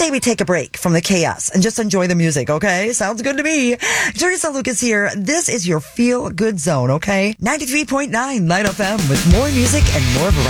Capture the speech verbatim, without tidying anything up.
say we take a break from the chaos and just enjoy the music, okay? Sounds good to me. Teresa Lucas here. This is your Feel Good Zone, okay? ninety-three point nine Light F M with more music and more variety.